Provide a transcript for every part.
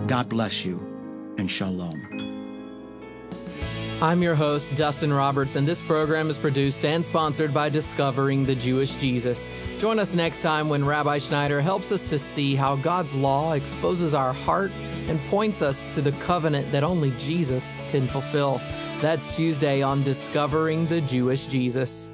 God bless you, and shalom. I'm your host, Dustin Roberts, and this program is produced and sponsored by Discovering the Jewish Jesus. Join us next time when Rabbi Schneider helps us to see how God's law exposes our heart and points us to the covenant that only Jesus can fulfill. That's Tuesday on Discovering the Jewish Jesus.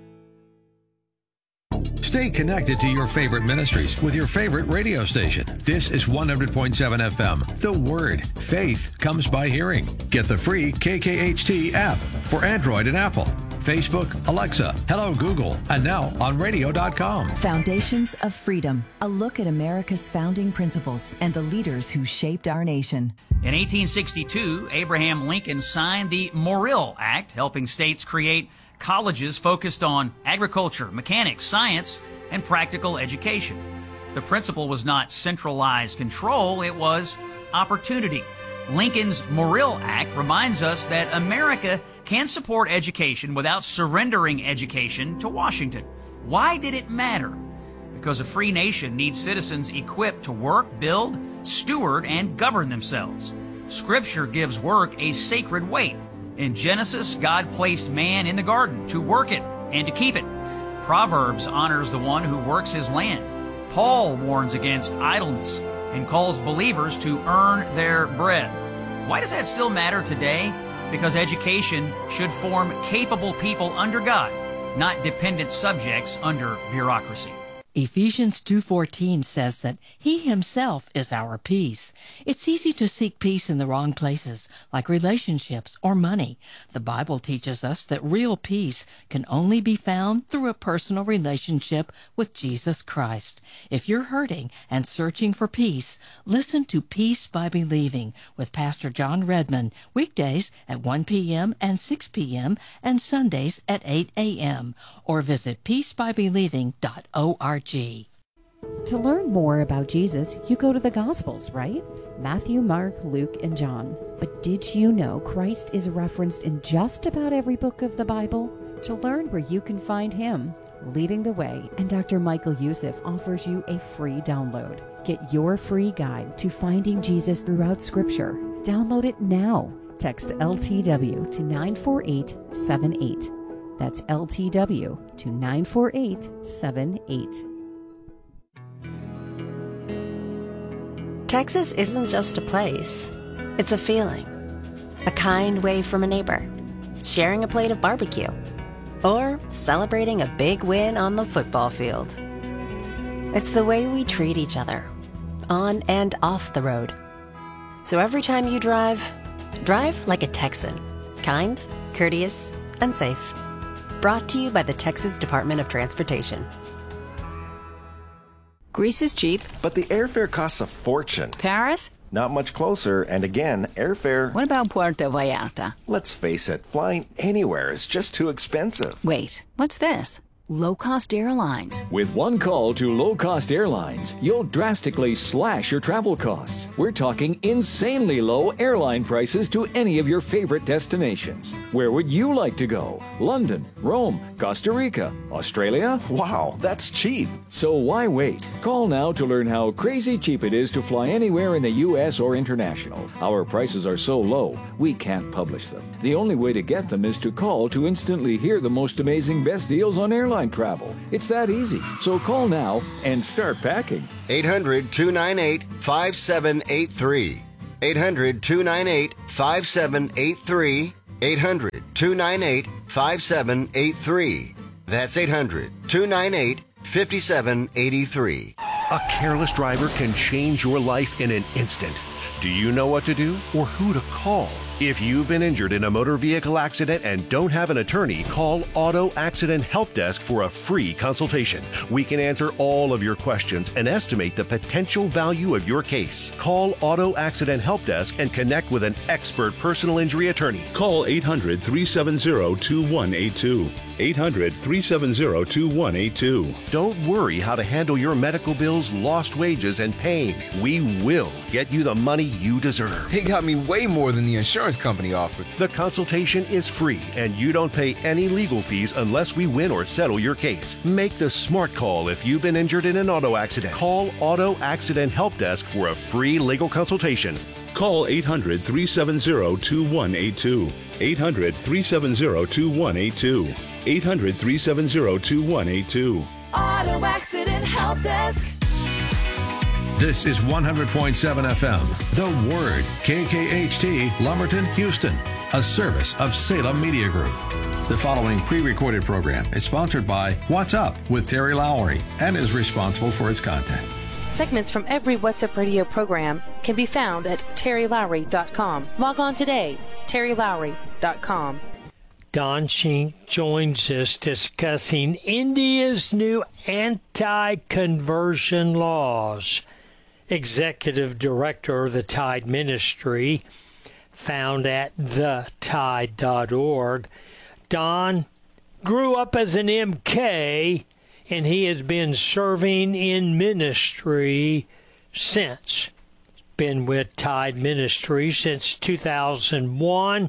Stay connected to your favorite ministries with your favorite radio station. This is 100.7 FM. The Word. Faith comes by hearing. Get the free KKHT app for Android and Apple. Facebook, Alexa, Hello Google, and now on radio.com. Foundations of Freedom. A look at America's founding principles and the leaders who shaped our nation. In 1862, Abraham Lincoln signed the Morrill Act, helping states create colleges focused on agriculture, mechanics, science, and practical education. The principle was not centralized control, it was opportunity. Lincoln's Morrill Act reminds us that America can support education without surrendering education to Washington. Why did it matter? Because a free nation needs citizens equipped to work, build, steward, and govern themselves. Scripture gives work a sacred weight. In Genesis, God placed man in the garden to work it and to keep it. Proverbs honors the one who works his land. Paul warns against idleness and calls believers to earn their bread. Why does that still matter today? Because education should form capable people under God, not dependent subjects under bureaucracy. Ephesians 2:14 says that He Himself is our peace. It's easy to seek peace in the wrong places, like relationships or money. The Bible teaches us that real peace can only be found through a personal relationship with Jesus Christ. If you're hurting and searching for peace, listen to Peace by Believing with Pastor John Redmond, weekdays at 1 p.m. and 6 p.m. and Sundays at 8 a.m. or visit peacebybelieving.org. To learn more about Jesus, you go to the Gospels, right? Matthew, Mark, Luke, and John. But did you know Christ is referenced in just about every book of the Bible? To learn where you can find Him leading the way, and Dr. Michael Youssef offers you a free download. Get your free guide to finding Jesus throughout Scripture. Download it now. Text LTW to 94878. That's LTW to 94878. Texas isn't just a place. It's a feeling. A kind wave from a neighbor. Sharing a plate of barbecue. Or celebrating a big win on the football field. It's the way we treat each other, on and off the road. So every time you drive like a Texan. Kind, courteous, and safe. Brought to you by the Texas Department of Transportation. Greece is cheap. But the airfare costs a fortune. Paris? Not much closer, and again, airfare... What about Puerto Vallarta? Let's face it, flying anywhere is just too expensive. Wait, what's this? Low-cost airlines. With one call to low-cost airlines, you'll drastically slash your travel costs. We're talking insanely low airline prices to any of your favorite destinations. Where would you like to go? London, Rome, Costa Rica, Australia? Wow, that's cheap. So why wait? Call now to learn how crazy cheap it is to fly anywhere in the U.S. or international. Our prices are so low, we can't publish them. The only way to get them is to call to instantly hear the most amazing best deals on airline travel. It's that easy. So call now and start packing. 800-298-5783. 800-298-5783. 800-298-5783. That's 800-298-5783. A careless driver can change your life in an instant. Do you know what to do or who to call? If you've been injured in a motor vehicle accident and don't have an attorney, call Auto Accident Help Desk for a free consultation. We can answer all of your questions and estimate the potential value of your case. Call Auto Accident Help Desk and connect with an expert personal injury attorney. Call 800-370-2182. 800-370-2182. Don't worry how to handle your medical bills, lost wages, and pain. We will get you the money you deserve. They got me way more than the insurance insurance company offered. The consultation is free, and you don't pay any legal fees unless we win or settle your case. Make the smart call if you've been injured in an auto accident. Call Auto Accident Help Desk for a free legal consultation. Call 800-370-2182. 800-370-2182. 800-370-2182. Auto Accident Help Desk. This is 100.7 FM, The Word, KKHT, Lumberton, Houston, a service of Salem Media Group. The following pre-recorded program is sponsored by What's Up with Terry Lowry and is responsible for its content. Segments from every What's Up radio program can be found at terrylowry.com. Log on today, terrylowry.com. Don Schenck joins us discussing India's new anti-conversion laws. Executive Director of the Tide Ministry, found at thetide.org. Don grew up as an MK, and he has been serving in ministry since. Been with Tide Ministry since 2001.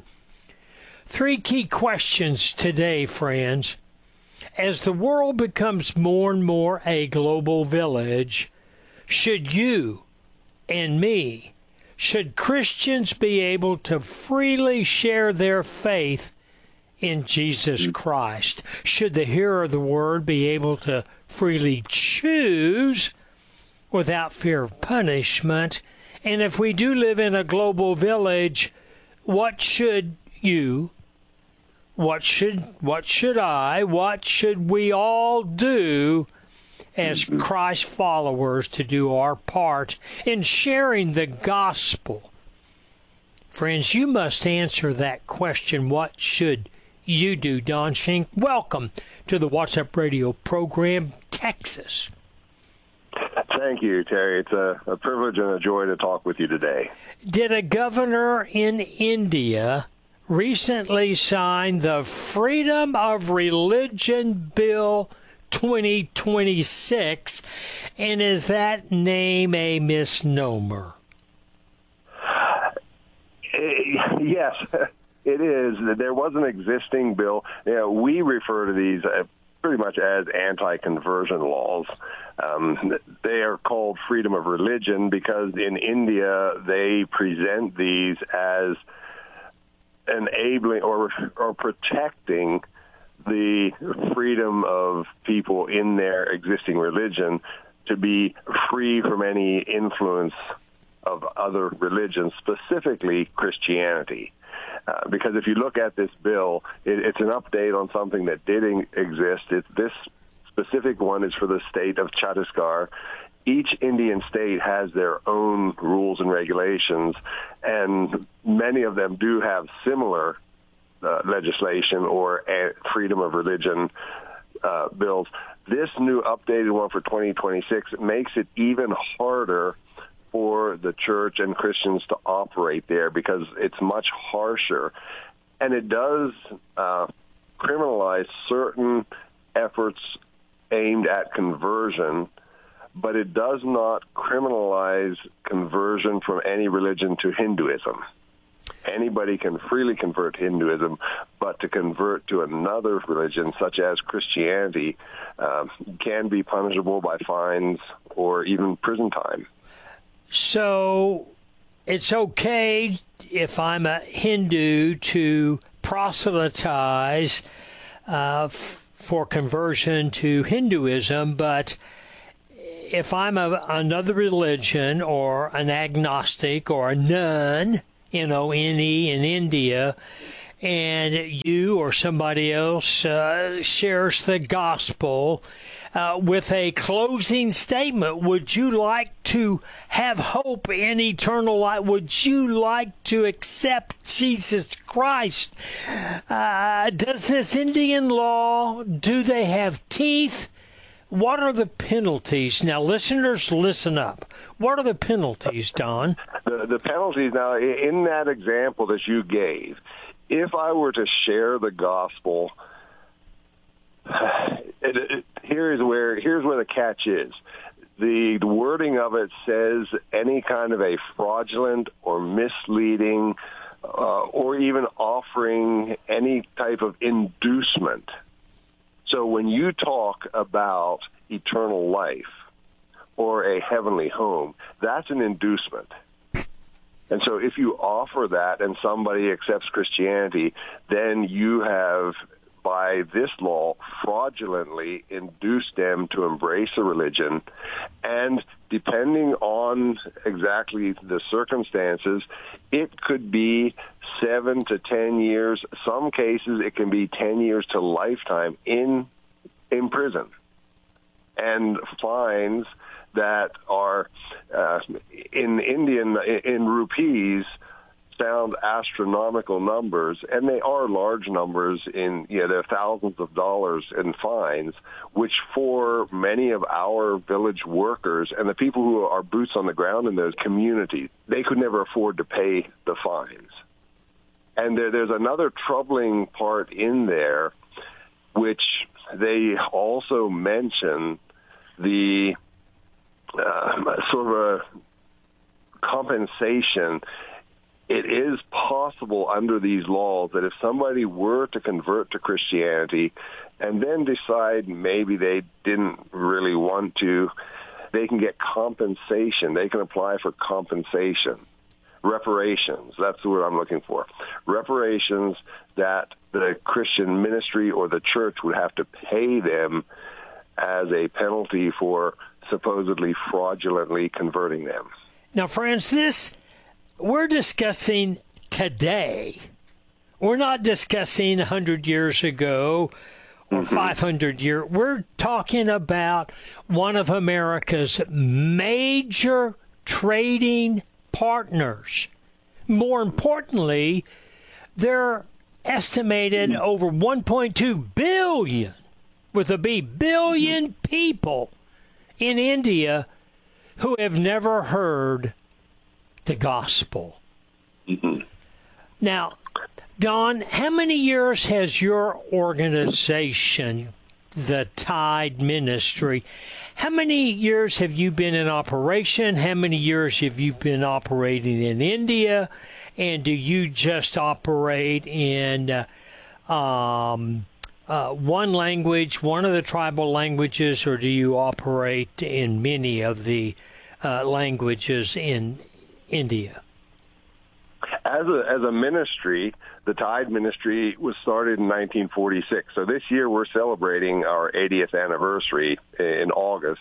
3 key questions today, friends. As the world becomes more and more a global village, should you and me, should Christians be able to freely share their faith in Jesus Christ? Should the hearer of the word be able to freely choose without fear of punishment? And if we do live in a global village, what should you, what should I, what should we all do as Christ followers to do our part in sharing the gospel? Friends, you must answer that question. What should you do? Don Schenck, welcome to the What's Up Radio program, Texas. Thank you, Terry. It's a privilege and a joy to talk with you today. Did a governor in India recently sign the Freedom of Religion Bill 2026, and is that name a misnomer? Yes, it is. There was an existing bill. We refer to these pretty much as anti-conversion laws. They are called freedom of religion because in India they present these as enabling or protecting the freedom of people in their existing religion to be free from any influence of other religions, specifically Christianity. Because if you look at this bill, it's an update on something that did exist. This specific one is for the state of Chhattisgarh. Each Indian state has their own rules and regulations, and many of them do have similar legislation or freedom of religion bills. This new updated one for 2026 makes it even harder for the church and Christians to operate there because it's much harsher. And it does criminalize certain efforts aimed at conversion, but it does not criminalize conversion from any religion to Hinduism. Anybody can freely convert to Hinduism, but to convert to another religion, such as Christianity, can be punishable by fines or even prison time. So it's okay if I'm a Hindu to proselytize for conversion to Hinduism, but if I'm another religion or an agnostic or a nun, N-E in India, and you or somebody else shares the gospel with a closing statement, would you like to have hope in eternal life? Would you like to accept Jesus Christ? Does this Indian law, do they have teeth? What are the penalties? Now, listeners, listen up. What are the penalties, Don? The penalties now, in that example that you gave, if I were to share the gospel, here's where the catch is. The wording of it says any kind of a fraudulent or misleading or even offering any type of inducement. So when you talk about eternal life or a heavenly home, that's an inducement. And so if you offer that and somebody accepts Christianity, then you have, by this law, fraudulently induced them to embrace a religion. And depending on exactly the circumstances, it could be 7 to 10 years. Some cases, it can be 10 years to lifetime in prison, and fines that are in rupees sound astronomical numbers, and they are large numbers. There are thousands of dollars in fines, which for many of our village workers and the people who are boots on the ground in those communities, they could never afford to pay the fines. And there's another troubling part in there, which they also mention the sort of a compensation. It is possible under these laws that if somebody were to convert to Christianity and then decide maybe they didn't really want to, they can get compensation. They can apply for compensation. Reparations, that's the word I'm looking for. Reparations that the Christian ministry or the church would have to pay them as a penalty for supposedly fraudulently converting them. Now, friends, this we're discussing today. We're not discussing 100 years ago or 500 years. We're talking about one of America's major trading partners. More importantly, they're estimated over 1.2 billion, with a B, billion people in India who have never heard the gospel. Now, Don, how many years has your organization, the Tide Ministry, how many years have you been in operation? How many years have you been operating in India? And do you just operate in one language, one of the tribal languages, or do you operate in many of the languages in India? As a ministry, the Tide Ministry was started in 1946. So this year we're celebrating our 80th anniversary in August.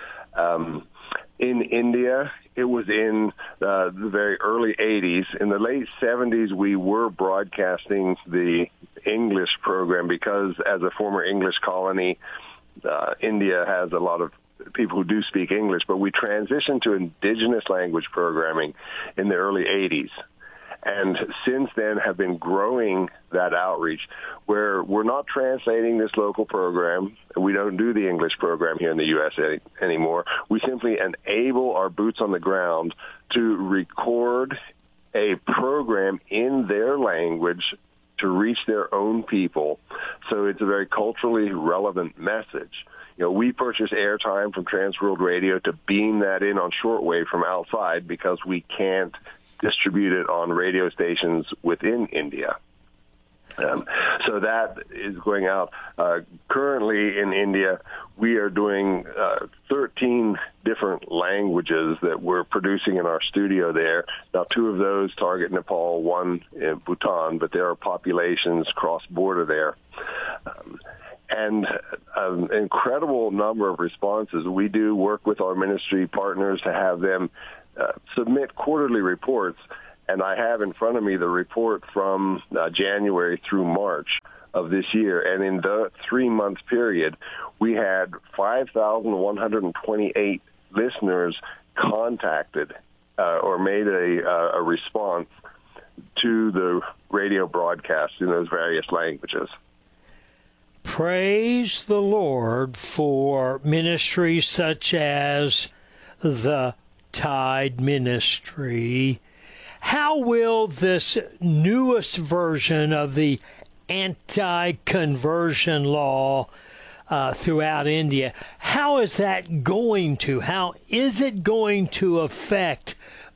In India, it was in the very early 80s. In the late 70s, we were broadcasting the English program because as a former English colony, India has a lot of people who do speak English, but we transitioned to indigenous language programming in the early 80s. And since then have been growing that outreach where we're not translating this local program. We don't do the English program here in the U.S. anymore. We simply enable our boots on the ground to record a program in their language to reach their own people. So it's a very culturally relevant message. You know, we purchase airtime from Transworld Radio to beam that in on shortwave from outside because we can't distribute it on radio stations within India. So that is going out. Currently in India, we are doing 13 different languages that we're producing in our studio there. Now, 2 of those target Nepal, 1 in Bhutan, but there are populations cross-border there. And an incredible number of responses. We do work with our ministry partners to have them submit quarterly reports, and I have in front of me the report from January through March of this year. And in the 3-month period, we had 5,128 listeners contacted or made a response to the radio broadcast in those various languages. Praise the Lord for ministries such as the Tide Ministry. How will this newest version of the anti-conversion law throughout India, how is it going to affect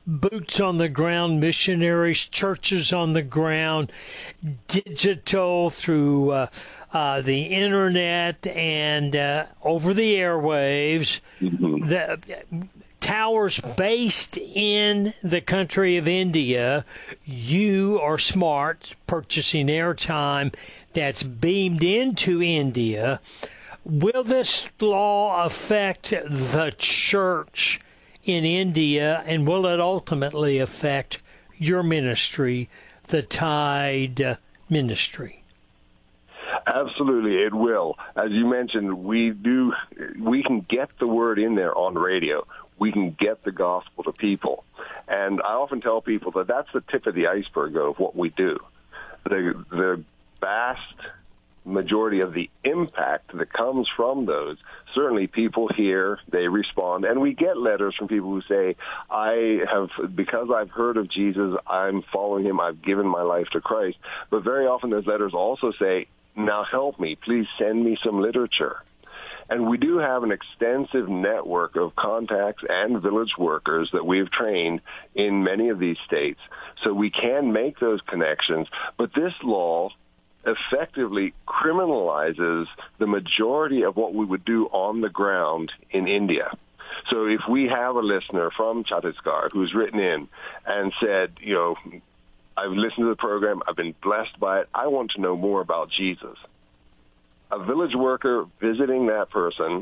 boots on the ground missionaries, churches on the ground, digital through the internet and over the airwaves. The towers based in the country of India. You are smart, purchasing airtime that's beamed into India. Will this law affect the church in India, and will it ultimately affect your ministry, the Tide Ministry? Absolutely, it will. As you mentioned, we can get the word in there on radio. We can get the gospel to people. And I often tell people that that's the tip of the iceberg of what we do. The vast majority of the impact that comes from those, certainly people hear, they respond, and we get letters from people who say, because I've heard of Jesus, I'm following him, I've given my life to Christ. But very often those letters also say, now help me, please send me some literature. And we do have an extensive network of contacts and village workers that we've trained in many of these states. So we can make those connections. But this law effectively criminalizes the majority of what we would do on the ground in India. So if we have a listener from Chhattisgarh who's written in and said, I've listened to the program, I've been blessed by it, I want to know more about Jesus. A village worker visiting that person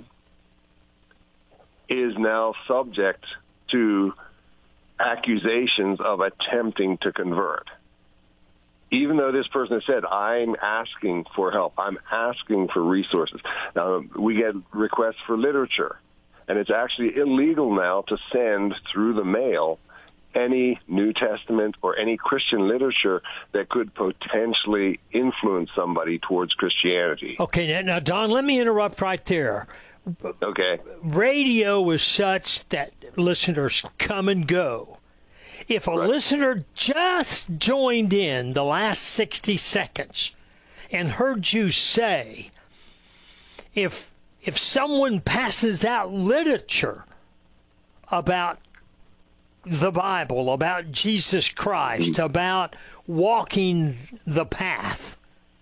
is now subject to accusations of attempting to convert. Even though this person has said, I'm asking for help, I'm asking for resources. Now, we get requests for literature, and it's actually illegal now to send through the mail any New Testament or any Christian literature that could potentially influence somebody towards Christianity. Okay, now, Don, let me interrupt right there. Okay. Radio is such that listeners come and go. If a listener just joined in the last 60 seconds and heard you say, if someone passes out literature about the Bible, about Jesus Christ, about walking the path,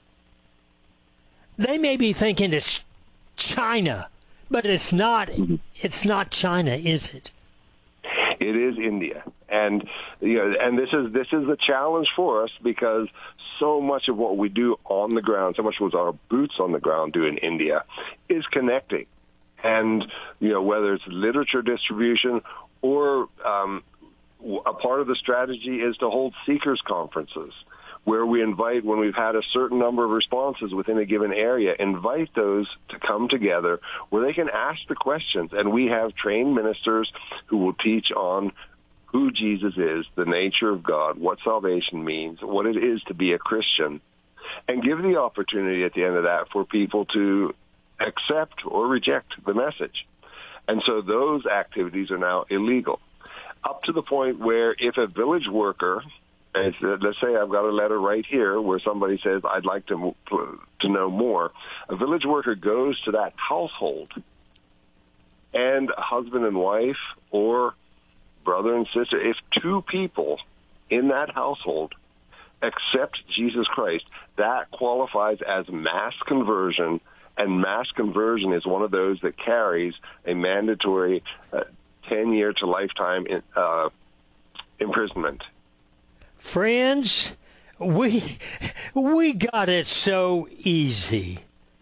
they may be thinking it's China, but it's not. It's not China, is it? It is India, and and this is the challenge for us, because so much of what we do on the ground, so much of what our boots on the ground do in India, is connecting, and whether it's literature distribution or a part of the strategy is to hold seekers conferences where we invite, when we've had a certain number of responses within a given area, invite those to come together where they can ask the questions. And we have trained ministers who will teach on who Jesus is, the nature of God, what salvation means, what it is to be a Christian, and give the opportunity at the end of that for people to accept or reject the message. And so those activities are now illegal, up to the point where if a village worker, let's say I've got a letter right here where somebody says, I'd like to know more. A village worker goes to that household, and a husband and wife or brother and sister, if two people in that household accept Jesus Christ, that qualifies as mass conversion, and mass conversion is one of those that carries a mandatory 10-year to lifetime imprisonment. Friends, we got it so easy.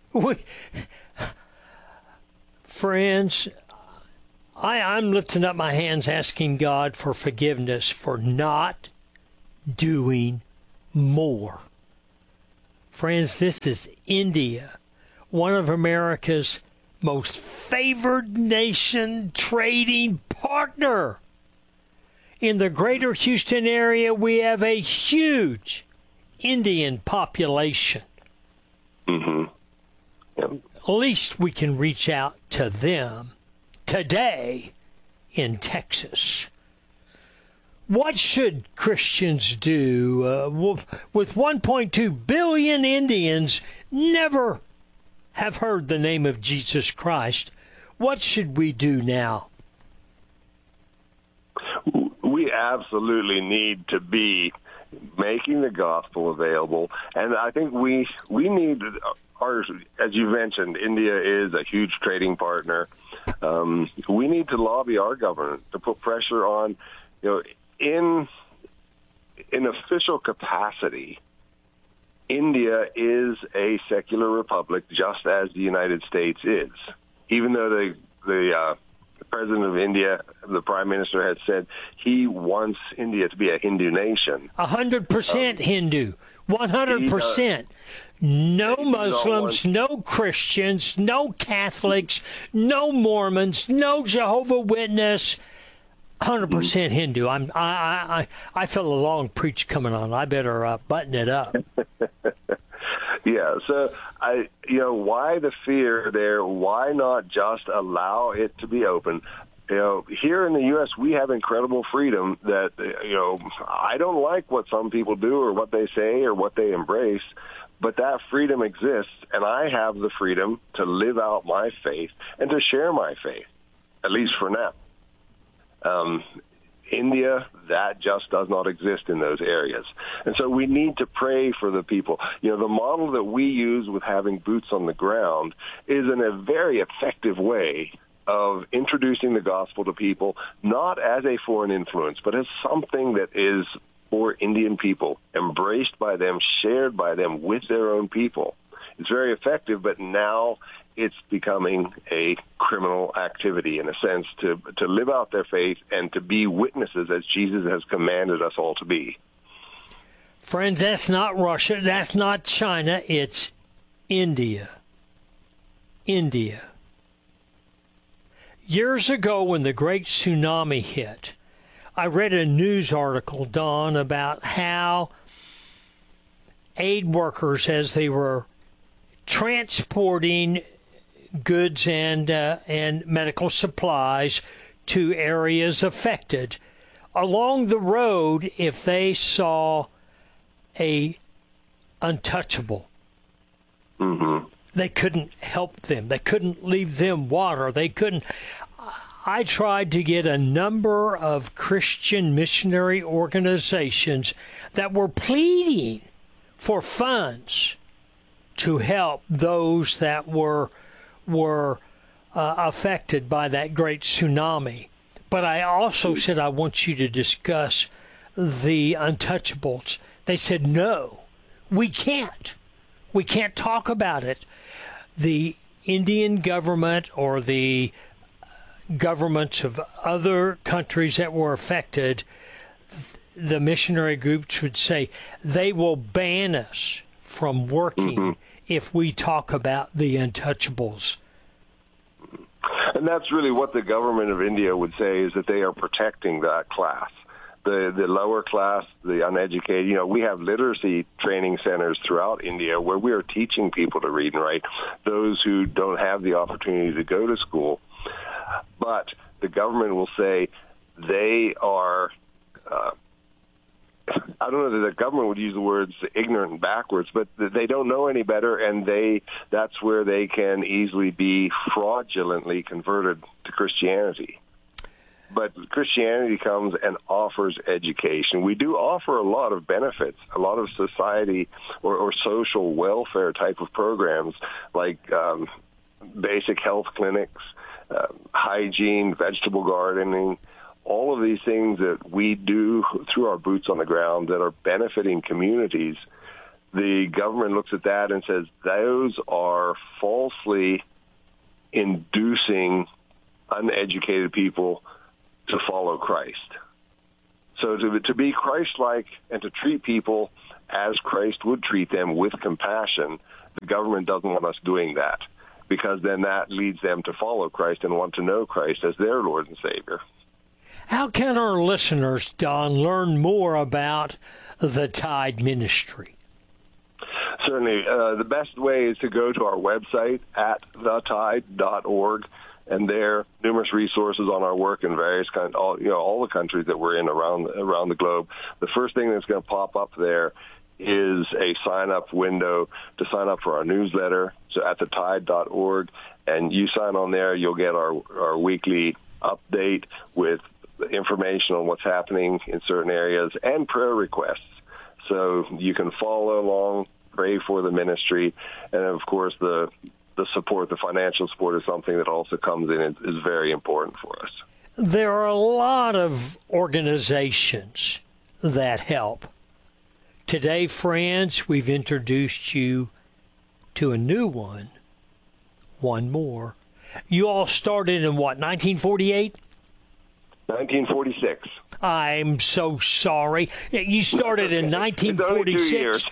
Friends, I'm lifting up my hands asking God for forgiveness for not doing more. Friends, this is India, one of America's most favored nation trading partner. In the greater Houston area, we have a huge Indian population. Mm-hmm. Yep. At least we can reach out to them today in Texas. What should Christians do with 1.2 billion Indians never have heard the name of Jesus Christ? What should we do now? we absolutely need to be making the gospel available. And I think we need as you mentioned, India is a huge trading partner. We need to lobby our government to put pressure on, in official capacity. India is a secular republic, just as the United States is. Even though the president of India, the prime minister, has said he wants India to be a Hindu nation. 100% Hindu. 100%. No Muslims, no Christians, no Catholics, no Mormons, no Jehovah Witness. 100% Hindu. I feel a long preach coming on. I better button it up. Yeah. So why the fear there? Why not just allow it to be open? Here in the U.S., we have incredible freedom that, I don't like what some people do or what they say or what they embrace, but that freedom exists, and I have the freedom to live out my faith and to share my faith, at least for now. India, that just does not exist in those areas. And so we need to pray for the people. The model that we use with having boots on the ground is in a very effective way of introducing the gospel to people, not as a foreign influence, but as something that is for Indian people, embraced by them, shared by them with their own people. It's very effective, but now it's becoming a criminal activity, in a sense, to live out their faith and to be witnesses as Jesus has commanded us all to be. Friends, that's not Russia. That's not China. It's India. India. Years ago, when the great tsunami hit, I read a news article, Don, about how aid workers, as they were transporting goods and medical supplies to areas affected, along the road, if they saw a untouchable, they couldn't help them. They couldn't leave them water. They couldn't. I tried to get a number of Christian missionary organizations that were pleading for funds to help those that were affected by that great tsunami. But I also said, I want you to discuss the untouchables. They said, no, we can't. We can't talk about it. The Indian government or the governments of other countries that were affected, the missionary groups would say they will ban us from working if we talk about the untouchables. And that's really what the government of India would say, is that they are protecting that class. The lower class, the uneducated. We have literacy training centers throughout India where we are teaching people to read and write, those who don't have the opportunity to go to school. But the government will say they are, I don't know that the government would use the words ignorant and backwards, but they don't know any better, and that's where they can easily be fraudulently converted to Christianity. But Christianity comes and offers education. We do offer a lot of benefits, a lot of society or social welfare type of programs, like basic health clinics, hygiene, vegetable gardening, all of these things that we do through our boots on the ground that are benefiting communities. The government looks at that and says those are falsely inducing uneducated people to follow Christ. So to be Christ-like and to treat people as Christ would treat them, with compassion, the government doesn't want us doing that, because then that leads them to follow Christ and want to know Christ as their Lord and Savior. How can our listeners, Don, learn more about the Tide Ministry? Certainly. The best way is to go to our website at thetide.org, and there are numerous resources on our work in various all the countries that we're in around the globe. The first thing that's going to pop up there is a sign-up window to sign up for our newsletter. So at thetide.org, and you sign on there, you'll get our weekly update with information on what's happening in certain areas and prayer requests. So you can follow along, pray for the ministry, and of course the support, the financial support is something that also comes in and is very important for us. There are a lot of organizations that help. Today, friends, we've introduced you to a new one more. You all started in what, 1948? 1946. I'm so sorry. You started in 1946.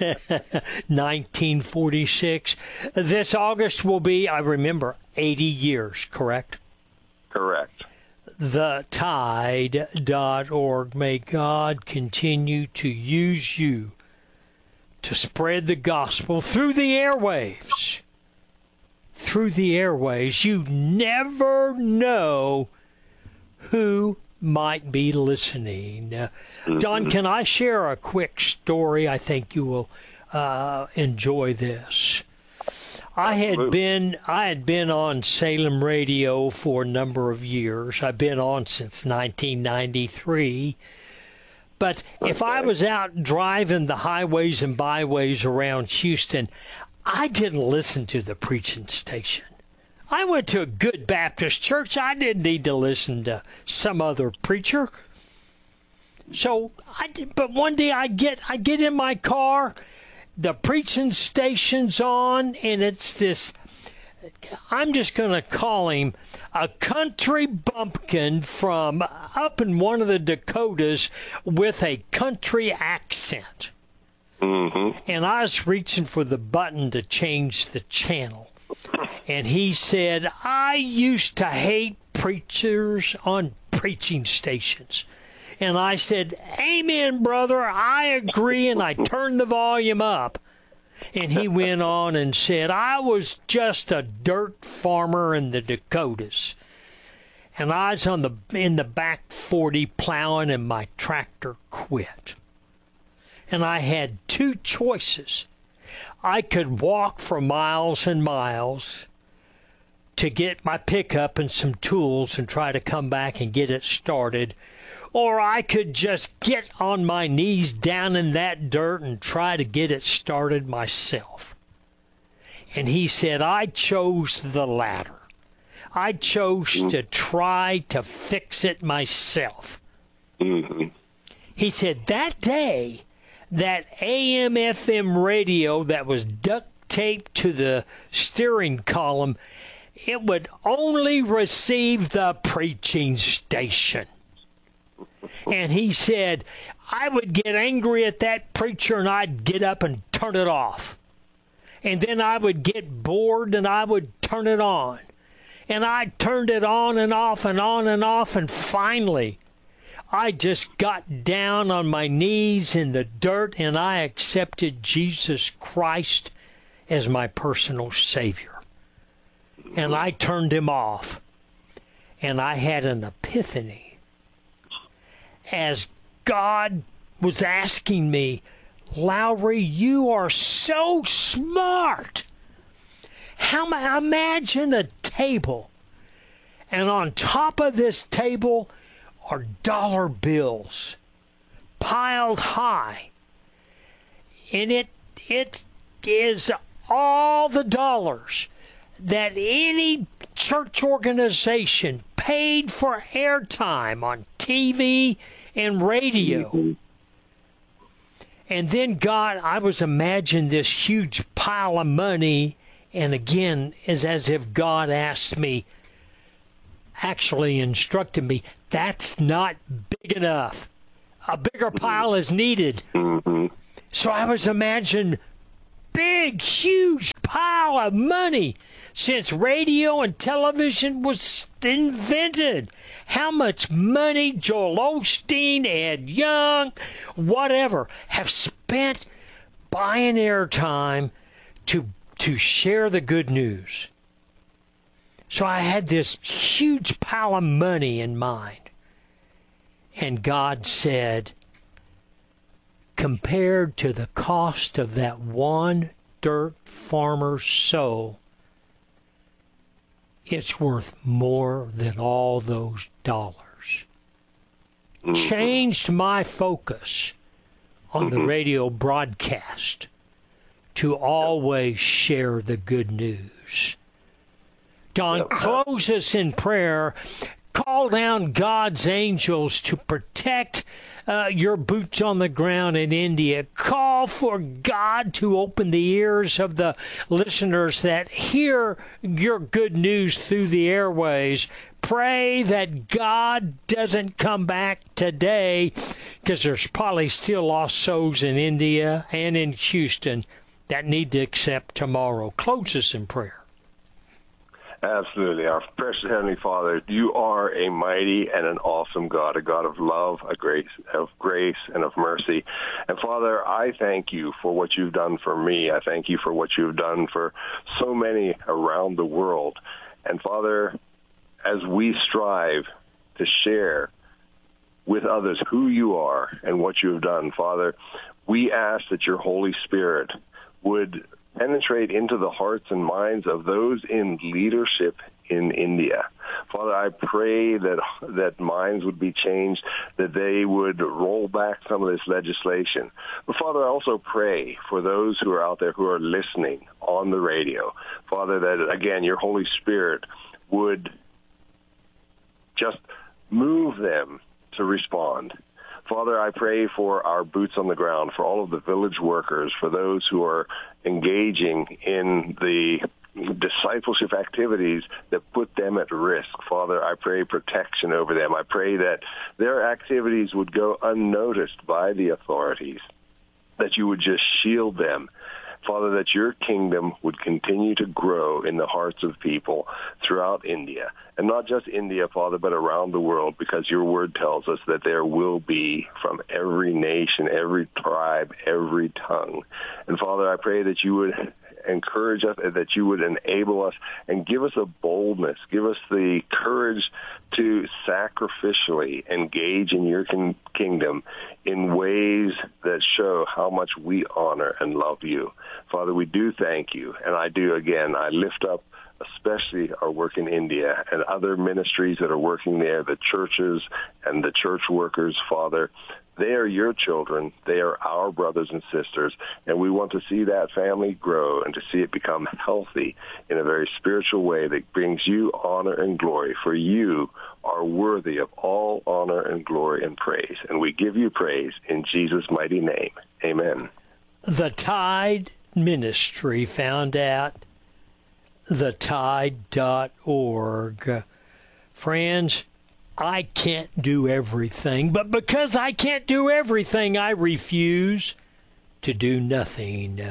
1946. This August will be, I remember, 80 years, correct? Correct. TheTide.org. May God continue to use you to spread the gospel through the airwaves. Through the airwaves. You never know who might be listening. Don, can I share a quick story? I think you will enjoy this. I had been on Salem Radio for a number of years. I've been on since 1993. But if I was out driving the highways and byways around Houston, I didn't listen to the preaching station. I went to a good Baptist church. I didn't need to listen to some other preacher. So, but one day I get in my car, the preaching station's on, and it's this, I'm just going to call him a country bumpkin from up in one of the Dakotas with a country accent. Mm-hmm. And I was reaching for the button to change the channel. And he said, I used to hate preachers on preaching stations. And I said, amen, brother, I agree, and I turned the volume up. And he went on and said, I was just a dirt farmer in the Dakotas. And I was in the back 40 plowing, and my tractor quit. And I had two choices. I could walk for miles and miles to get my pickup and some tools and try to come back and get it started, or I could just get on my knees down in that dirt and try to get it started myself. And he said, I chose the latter. I chose to try to fix it myself. Mm-hmm. He said, that day, that AM/FM radio that was duct taped to the steering column, it would only receive the preaching station. And he said, I would get angry at that preacher and I'd get up and turn it off. And then I would get bored and I would turn it on. And I turned it on and off and on and off, and finally I just got down on my knees in the dirt and I accepted Jesus Christ as my personal Savior. And I turned him off. And I had an epiphany as God was asking me, Lowry, you are so smart. Imagine a table, and on top of this table are dollar bills piled high, and it is all the dollars that any church organization paid for airtime on TV and radio. And then God, I was imagining this huge pile of money, and again, it's as if God asked me, actually instructed me, that's not big enough. A bigger pile is needed. Mm-hmm. So I was imagining big, huge pile of money since radio and television was invented. How much money Joel Osteen, Ed Young, whatever, have spent buying airtime to share the good news. So I had this huge pile of money in mind. And God said, compared to the cost of that one dirt farmer's soul, it's worth more than all those dollars. changed my focus on the radio broadcast to always share the good news. Don, close us in prayer. Call down God's angels to protect your boots on the ground in India. Call for God to open the ears of the listeners that hear your good news through the airways. Pray that God doesn't come back today, because there's probably still lost souls in India and in Houston that need to accept tomorrow. Close us in prayer. Absolutely. Our precious Heavenly Father, you are a mighty and an awesome God, a God of love, of grace and of mercy. And Father, I thank you for what you've done for me. I thank you for what you've done for so many around the world. And Father, as we strive to share with others who you are and what you have done, Father, we ask that your Holy Spirit would penetrate into the hearts and minds of those in leadership in India. Father, I pray that minds would be changed, that they would roll back some of this legislation. But Father, I also pray for those who are out there who are listening on the radio. Father, that again, your Holy Spirit would just move them to respond. Father, I pray for our boots on the ground, for all of the village workers, for those who are engaging in the discipleship activities that put them at risk. Father, I pray protection over them. I pray that their activities would go unnoticed by the authorities, that you would just shield them. Father, that your kingdom would continue to grow in the hearts of people throughout India. And not just India, Father, but around the world, because your word tells us that there will be from every nation, every tribe, every tongue. And Father, I pray that you would encourage us, that you would enable us and give us a boldness, give us the courage to sacrificially engage in your kingdom in ways that show how much we honor and love you. Father, we do thank you. And I lift up especially our work in India and other ministries that are working there, the churches and the church workers, Father. They are your children. They are our brothers and sisters, and we want to see that family grow and to see it become healthy in a very spiritual way that brings you honor and glory, for you are worthy of all honor and glory and praise. And we give you praise in Jesus' mighty name. Amen. The Tide Ministry, found at thetide.org. Friends, I can't do everything, but because I can't do everything, I refuse to do nothing.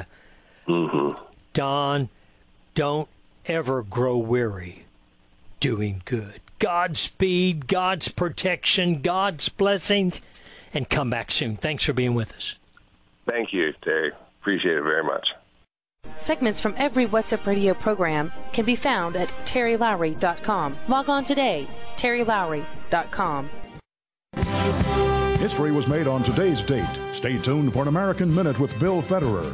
Don, don't ever grow weary doing good. Godspeed, God's protection, God's blessings, and come back soon. Thanks for being with us. Thank you, Terry. Appreciate it very much. Segments from every What's Up Radio program can be found at terrylowry.com. Log on today, terrylowry.com. History was made on today's date. Stay tuned for an American Minute with Bill Federer.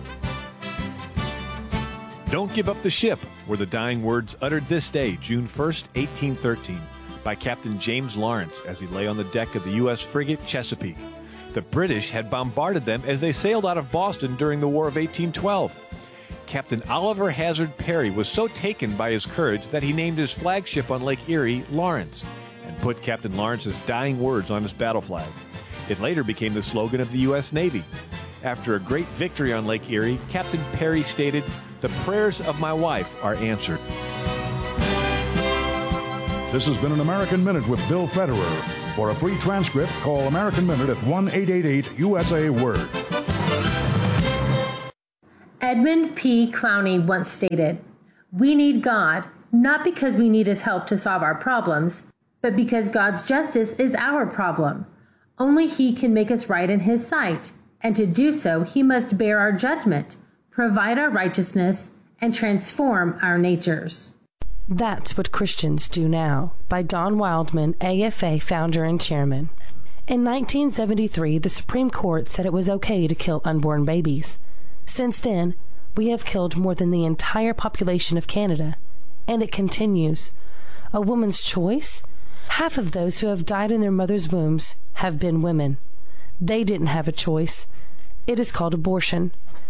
Don't Give Up the Ship were the dying words uttered this day, June 1st, 1813, by Captain James Lawrence as he lay on the deck of the U.S. frigate Chesapeake. The British had bombarded them as they sailed out of Boston during the War of 1812. Captain Oliver Hazard Perry was so taken by his courage that he named his flagship on Lake Erie Lawrence and put Captain Lawrence's dying words on his battle flag. It later became the slogan of the U.S. Navy. After a great victory on Lake Erie, Captain Perry stated, "The prayers of my wife are answered." This has been an American Minute with Bill Federer. For a free transcript, call American Minute at 1-888-USA-WORD. Edmund P. Clowney once stated, "We need God, not because we need his help to solve our problems, but because God's justice is our problem. Only he can make us right in his sight, and to do so, he must bear our judgment, provide our righteousness, and transform our natures." That's What Christians Do Now by Don Wildman, AFA founder and chairman. In 1973, the Supreme Court said it was okay to kill unborn babies. Since then, we have killed more than the entire population of Canada, and it continues. A woman's choice? Half of those who have died in their mother's wombs have been women. They didn't have a choice. It is called abortion.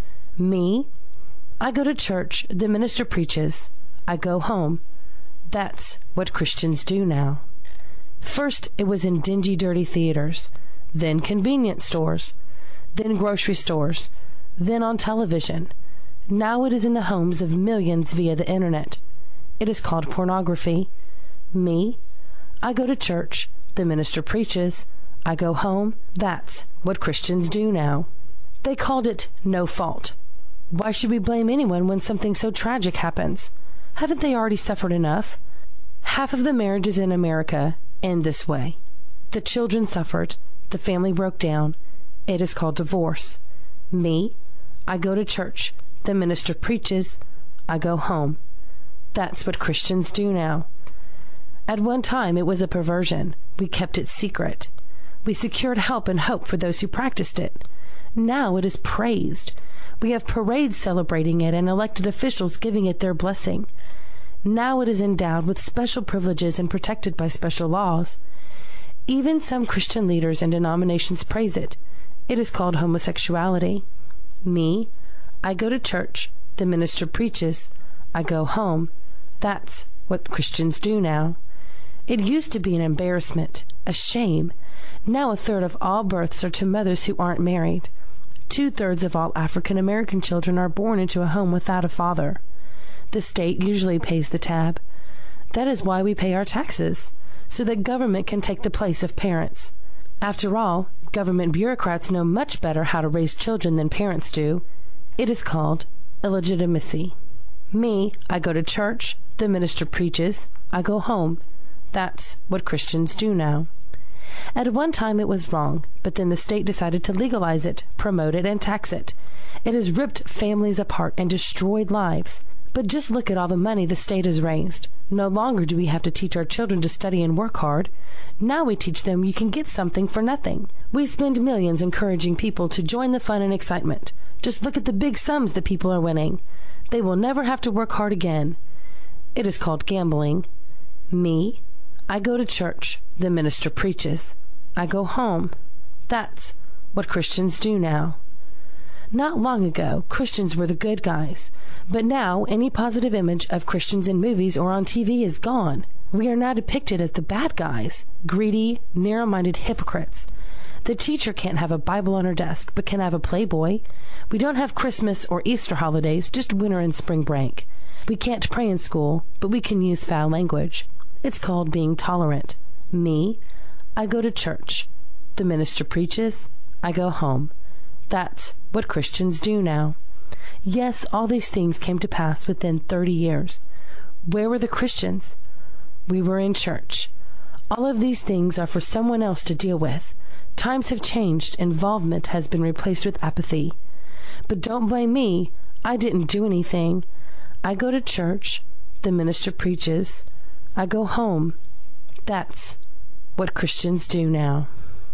Me, I go to church, the minister preaches, I go home. That's what Christians do now. First, it was in dingy, dirty theaters, then convenience stores, then grocery stores, then on television. Now it is in the homes of millions via the internet. It is called pornography. Me, I go to church, the minister preaches, I go home. That's what Christians do now. They called it no fault. Why should we blame anyone when something so tragic happens? Haven't they already suffered enough? Half of the marriages in America end this way. The children suffered. The family broke down. It is called divorce. Me, I go to church. The minister preaches. I go home. That's what Christians do now. At one time, it was a perversion. We kept it secret. We secured help and hope for those who practiced it. Now it is praised. We have parades celebrating it and elected officials giving it their blessing. Now it is endowed with special privileges and protected by special laws. Even some Christian leaders and denominations praise it. It is called homosexuality. Me, I go to church. The minister preaches. I go home. That's what Christians do now. It used to be an embarrassment, a shame. Now a third of all births are to mothers who aren't married. 2/3 of all African American children are born into a home without a father. The state usually pays the tab. That is why we pay our taxes, so that government can take the place of parents. After all, government bureaucrats know much better how to raise children than parents do. It is called illegitimacy. Me, I go to church. The minister preaches. I go home. That's what Christians do now. At one time it was wrong, but then the state decided to legalize it, promote it, and tax it. It has ripped families apart and destroyed lives. But just look at all the money the state has raised. No longer do we have to teach our children to study and work hard. Now we teach them you can get something for nothing. We spend millions encouraging people to join the fun and excitement. Just look at the big sums that people are winning. They will never have to work hard again. It is called gambling. Me, I go to church. The minister preaches. I go home. That's what Christians do now. Not long ago, Christians were the good guys. But now, any positive image of Christians in movies or on TV is gone. We are now depicted as the bad guys, greedy, narrow-minded hypocrites. The teacher can't have a Bible on her desk, but can have a Playboy. We don't have Christmas or Easter holidays, just winter and spring break. We can't pray in school, but we can use foul language. It's called being tolerant. Me, I go to church. The minister preaches. I go home. That's what Christians do now. Yes, all these things came to pass within 30 years. Where were the Christians? We were in church. All of these things are for someone else to deal with. Times have changed. Involvement has been replaced with apathy. But don't blame me. I didn't do anything. I go to church. The minister preaches. I go home. That's what Christians do now.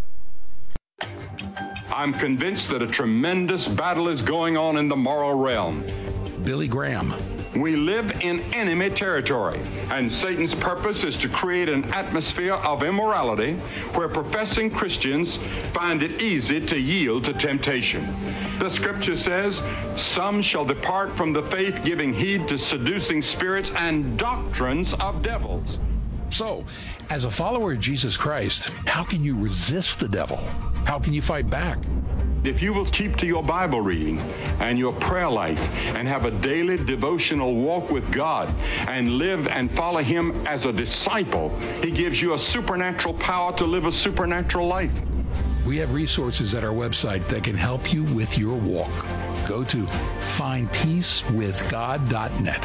I'm convinced that a tremendous battle is going on in the moral realm. Billy Graham. We live in enemy territory, and Satan's purpose is to create an atmosphere of immorality where professing Christians find it easy to yield to temptation. The scripture says, "Some shall depart from the faith, giving heed to seducing spirits and doctrines of devils." So, as a follower of Jesus Christ, how can you resist the devil? How can you fight back? If you will keep to your Bible reading and your prayer life and have a daily devotional walk with God and live and follow Him as a disciple, He gives you a supernatural power to live a supernatural life. We have resources at our website that can help you with your walk. Go to findpeacewithgod.net.